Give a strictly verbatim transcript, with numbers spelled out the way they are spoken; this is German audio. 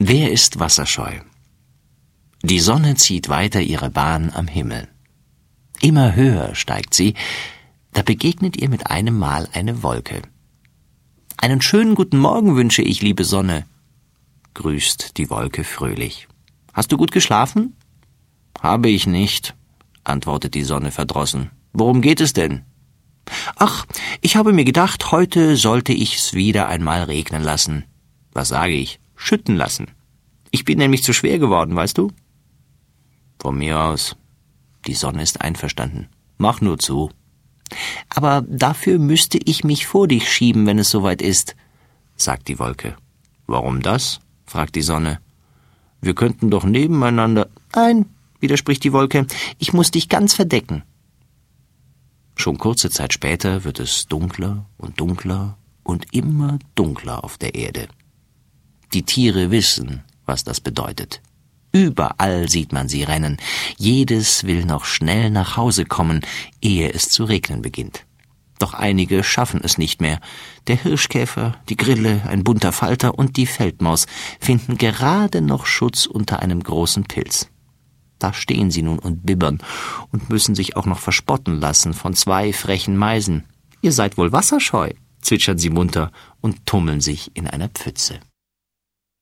Wer ist wasserscheu? Die Sonne zieht weiter ihre Bahn am Himmel. Immer höher steigt sie, da begegnet ihr mit einem Mal eine Wolke. »Einen schönen guten Morgen wünsche ich, liebe Sonne«, grüßt die Wolke fröhlich. »Hast du gut geschlafen?« »Habe ich nicht«, antwortet die Sonne verdrossen. »Worum geht es denn?« »Ach, ich habe mir gedacht, heute sollte ich's wieder einmal regnen lassen. Was sage ich? Schütten lassen. Ich bin nämlich zu schwer geworden, weißt du?« »Von mir aus. Die Sonne ist einverstanden. Mach nur zu.« »Aber dafür müsste ich mich vor dich schieben, wenn es soweit ist«, sagt die Wolke. »Warum das?« fragt die Sonne. »Wir könnten doch nebeneinander...« »Nein«, widerspricht die Wolke, »ich muss dich ganz verdecken.« Schon kurze Zeit später wird es dunkler und dunkler und immer dunkler auf der Erde. Die Tiere wissen, was das bedeutet. Überall sieht man sie rennen. Jedes will noch schnell nach Hause kommen, ehe es zu regnen beginnt. Doch einige schaffen es nicht mehr. Der Hirschkäfer, die Grille, ein bunter Falter und die Feldmaus finden gerade noch Schutz unter einem großen Pilz. Da stehen sie nun und bibbern und müssen sich auch noch verspotten lassen von zwei frechen Meisen. »Ihr seid wohl wasserscheu«, zwitschern sie munter und tummeln sich in einer Pfütze.